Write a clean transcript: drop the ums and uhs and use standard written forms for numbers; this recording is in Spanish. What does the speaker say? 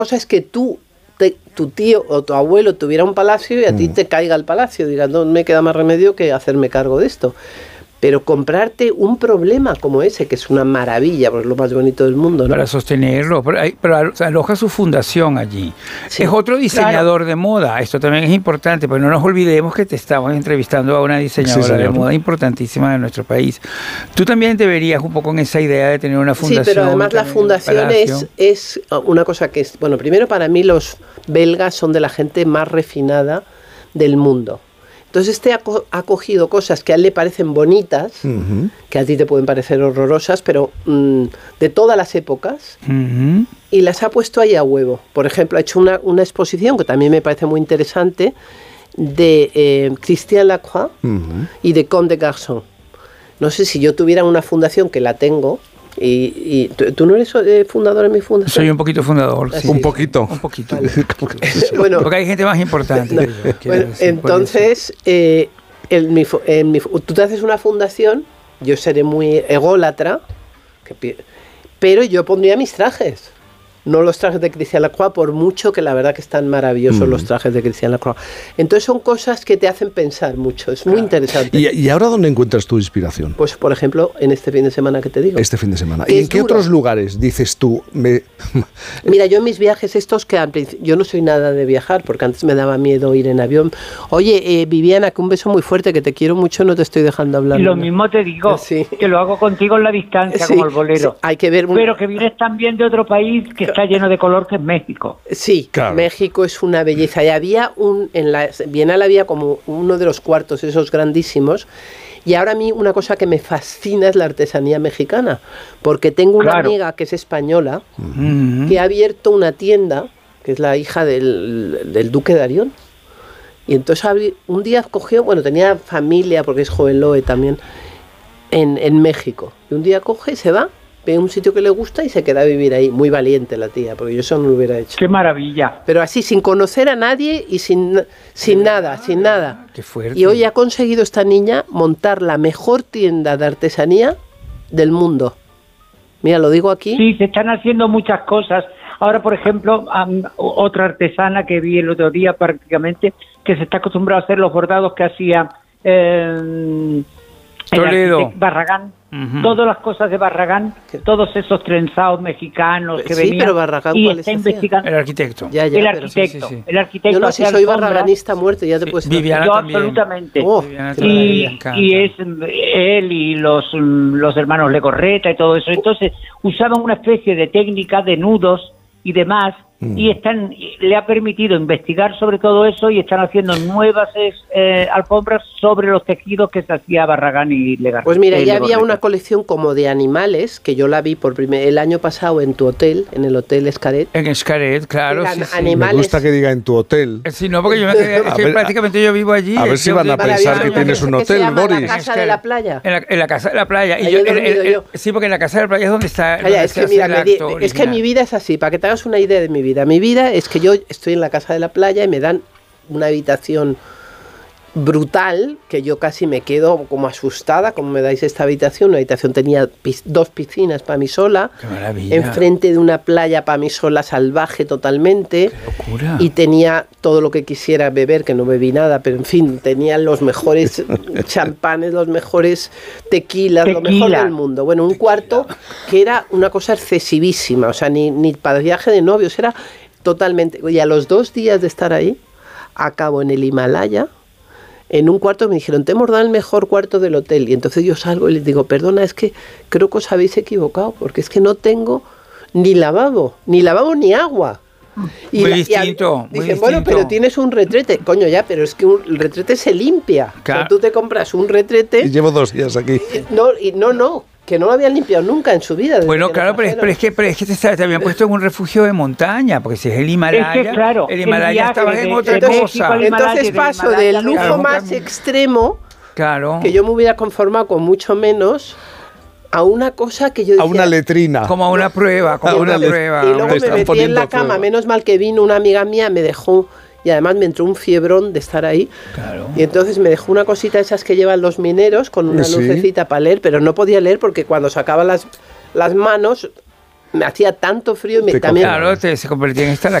cosa es que tu tío o tu abuelo tuviera un palacio y a ti te caiga el palacio. Digas, no me queda más remedio que hacerme cargo de esto. Pero comprarte un problema como ese, que es una maravilla, porque es lo más bonito del mundo, ¿no? Para sostenerlo, pero aloja su fundación allí. Sí, es otro diseñador de moda. Esto también es importante, porque no nos olvidemos que te estamos entrevistando a una diseñadora de moda importantísima de nuestro país. Tú también te verías un poco en esa idea de tener una fundación. Sí, pero además la fundación es una cosa que es... Bueno, primero para mí los belgas son de la gente más refinada del mundo. Entonces ha cogido cosas que a él le parecen bonitas, que a ti te pueden parecer horrorosas, pero de todas las épocas, y las ha puesto ahí a huevo. Por ejemplo, ha hecho una exposición que también me parece muy interesante de Christian Lacroix y de Comme des Garçons. No sé si yo tuviera una fundación, que la tengo, y ¿tú no eres fundador en mi fundación? Soy un poquito fundador, sí. Un poquito. Un poquito. Vale. Bueno, porque hay gente más importante. No, bueno, entonces, tú te haces una fundación, yo seré muy ególatra, pero yo pondría mis trajes. No los trajes de Christian Lacroix, por mucho que la verdad que están maravillosos los trajes de Christian Lacroix. Entonces son cosas que te hacen pensar mucho, es muy interesante. ¿Y ahora dónde encuentras tu inspiración? Pues por ejemplo, en este fin de semana que te digo. Este fin de semana. ¿Y en qué otros lugares dices tú? Mira, yo en mis viajes estos, que al principio, yo no soy nada de viajar, porque antes me daba miedo ir en avión. Oye, Viviana, que un beso muy fuerte, que te quiero mucho, no te estoy dejando hablar. Y lo mismo te digo, que lo hago contigo en la distancia, como el bolero. Sí, hay que ver pero que vienes también de otro país que está lleno de color, que es México. Sí, claro. México es una belleza. Y había en la Bienal había como uno de los cuartos, esos grandísimos. Y ahora a mí una cosa que me fascina es la artesanía mexicana, porque tengo una amiga que es española, que ha abierto una tienda, que es la hija del duque de Arión. Y entonces un día cogió, bueno, tenía familia, porque es Joveloe también, en México. Y un día coge y se va, ve un sitio que le gusta y se queda a vivir ahí. Muy valiente la tía, porque yo eso no lo hubiera hecho. ¡Qué maravilla! Pero así, sin conocer a nadie y sin nada. ¡Qué fuerte! Y hoy ha conseguido esta niña montar la mejor tienda de artesanía del mundo. Mira, lo digo aquí. Sí, se están haciendo muchas cosas. Ahora, por ejemplo, otra artesana que vi el otro día prácticamente, que se está acostumbrado a hacer los bordados que hacía Toledo. Barragán. Todas las cosas de Barragán, todos esos trenzados mexicanos que venían. Sí, pero Barragán, y ¿cuál está es investigando. El arquitecto. El arquitecto. Sí. El arquitecto. Yo no sé si soy barraganista muerto, ya te puedes Viviana yo también. absolutamente. Viviana Y es él y los hermanos Legorreta y todo eso. Entonces usaban una especie de técnica de nudos y demás, y le ha permitido investigar sobre todo eso, y están haciendo nuevas alfombras sobre los tejidos que se hacía Barragán y Legarreta. Pues mira, ya había una colección como de animales, que yo la vi el año pasado en tu hotel, en el Hotel Xcaret. En Xcaret, claro. Animales. Me gusta que diga en tu hotel. Sí, no, porque yo me quedé, prácticamente yo vivo allí. A ver si van a pensar que tienes un hotel, Boris. ¿En la Casa de la Playa? En la Casa de la Playa. Y yo. Sí, porque en la Casa de la Playa es donde está. Es que mi vida es así, para que te hagas una idea de mi vida. Mi vida es que yo estoy en la Casa de la Playa y me dan una habitación brutal, que yo casi me quedo como asustada, como me dais esta habitación. Una habitación tenía 2 piscinas para mí sola, enfrente de una playa para mí sola, salvaje totalmente. ¡Qué locura! Y tenía todo lo que quisiera beber, que no bebí nada, pero en fin, tenía los mejores champanes, los mejores tequilas, lo mejor del mundo. Bueno, un cuarto que era una cosa excesivísima, o sea, ni para viaje de novios, era totalmente. Y a los 2 días de estar ahí, acabo en el Himalaya, en un cuarto. Me dijeron, te hemos dado el mejor cuarto del hotel. Y entonces yo salgo y les digo, perdona, es que creo que os habéis equivocado, porque es que no tengo ni lavabo ni agua. Y muy distinto. Dicen, bueno, pero tienes un retrete. Coño, ya, pero es que el retrete se limpia. Claro. O sea, tú te compras un retrete. Y llevo 2 días aquí. No, que no lo habían limpiado nunca en su vida. Bueno, claro, pero es que te habían puesto en un refugio de montaña, porque si es el Himalaya, es que, claro, el Himalaya estaba en otra cosa. Entonces paso del lujo más extremo, que yo me hubiera conformado con mucho menos, a una cosa que yo decía, a una letrina. Como a una prueba, Y luego me metí en la cama, menos mal que vino una amiga mía, me dejó, y además me entró un fiebrón de estar ahí. Claro. Y entonces me dejó una cosita esas que llevan los mineros, con una lucecita para leer, pero no podía leer porque cuando sacaba las manos me hacía tanto frío y también... Claro, se convertía en estalactitas.